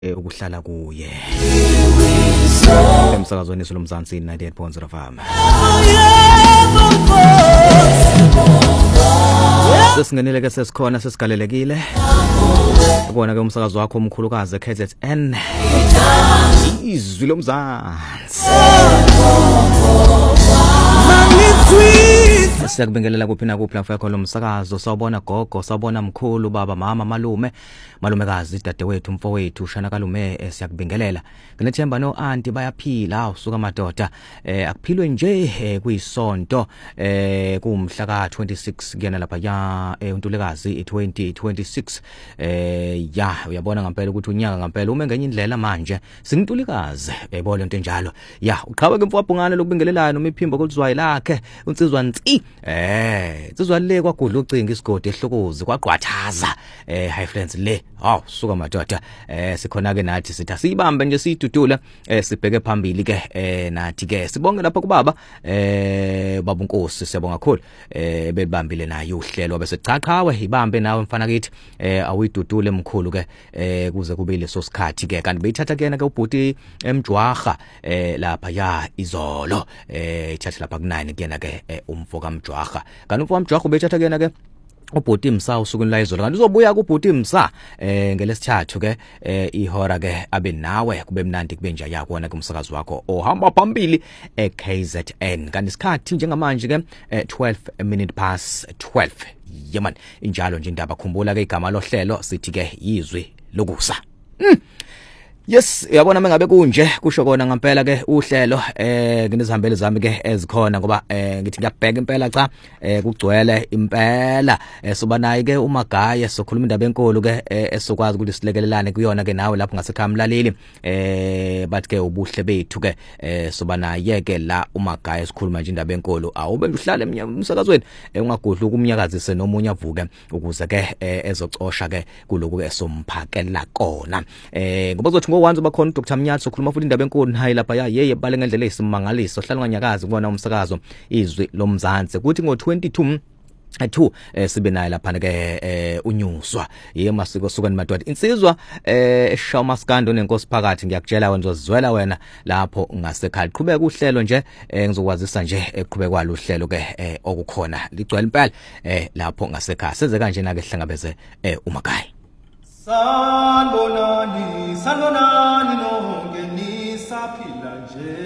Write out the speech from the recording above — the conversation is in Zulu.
ukuhlala kuye emsakazweni solomzansi 98.0 FM. Sesingenele ke sesikhona sesigalelekile ubona ke umsakazo wakho omkhulukazi KZN izwi lomzansi. Siyakubingelela kuphi na kuphi lapha khona umsakazo sawubona gogo sawubona mkhulu baba mama malumekazi dadewethu mfowethu shana kalume siyakubingelela nginethemba no auntie bayaphila usuka madoda akuphilwe nje kuyisonto kumhla ka 26 kuyena lapha ya uNtulekazi 2026 ya uyabona ngempela ukuthi unyaka ngempela uma ngenye indlela manje singintulikazi ebona into enjalo ya uqhaba ke mfowabhungane lokubingelelayo noma iphimbo koluzwayi lakhe unsizwa ntsi insizwa le kwagudla ucinga isigodi ehlokozi kwaqwathaza hi friends le suka madoda sikhona ke nathi sithi siyibambe nje siyidudula sibheke phambili ke nathi ke sibonge lapha kubaba baba uNkosi siyabonga kakhulu belibambile nayo uhlelo bese chaqhawe ibambe nawe mfana kithi awuyidudule emkhulu ke kuze kube leso sikhathi ke kanti beyithatha kena ke ubhuti emjwaha lapha ya izolo ithatha lapha ku9 kuyena ke umfo kaMjwaha kanti umfo kaMjwaha ubethatha kena ke ubhuti Msa usukuni la izolo kanti uzobuya kubhuti Msa ngelesithathu ke ihora ke abe nawe kube mnandi kube nje yakona kumsakazo wakho ohamba phambili KZN kanti isikhathi njengamanje ke 12 minutes past 12 yeman injalo nje indaba khumbula ke igama lohlelo sithi ke izwi lokusa. Yes uyabona mengabe kunje kusho kona ngempela ke uhlelo nginizihambele zami ke ezikhona ngoba ngithi ngiyabheka impela cha kugcwele impela soba nayi ke uMagaya sokhuluma indaba enkulu ke esokwazi ukuthi silekelelane kuyona ke nawe lapho ngasekhaya mlaleli bathi ke ubuhle bethu ke soba naye ke la uMagaya sikhuluma nje indaba enkulu awube uhlale emsakazweni ungagudla ukumnyakazise nomunye avuke ukuze ke ezocosha ke kuloku ke somphakela kona ngoba uzothi ngowanzi bakhona uDr Mnyathi sokhuluma futhi indaba enkulu hayi lapha yeye bale ngendlela esimangaliso hlala nganyakazi kubona umsakazo izwi lomzansi kuthi ngo22 sibe naye lapha ke unyuswa yemasiko sukani madoda insizwa eshawa maskando nenkosi phakathi ngiyakutshela wena uzozwela wena lapho ngasekhaya qhubeka uhlelo nje ngizokwazisa nje eqhubeka kwalo uhlelo ke okukhona ligcwele impela lapho ngasekhaya senze kanje na ke hlangabeze uMagaya. Sanbonani